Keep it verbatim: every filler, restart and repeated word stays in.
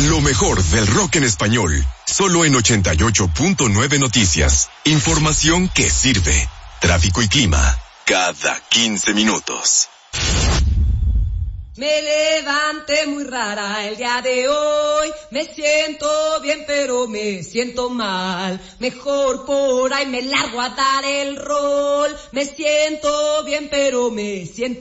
Lo mejor del rock en español, solo en ochenta y ocho punto nueve Noticias. Información que sirve. Tráfico y clima, cada quince minutos. Me levanté muy rara el día de hoy, me siento bien pero me siento mal, mejor por ahí me largo a dar el rol, me siento bien pero me siento